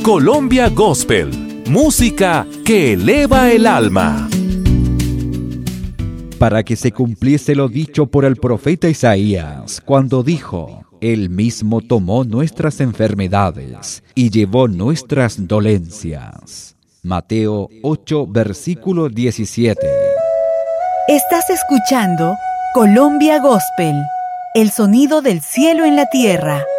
Colombia Gospel, música que eleva el alma. Para que se cumpliese lo dicho por el profeta Isaías, cuando dijo: Él mismo tomó nuestras enfermedades y llevó nuestras dolencias. Mateo 8, versículo 17. Estás escuchando Colombia Gospel, el sonido del cielo en la tierra.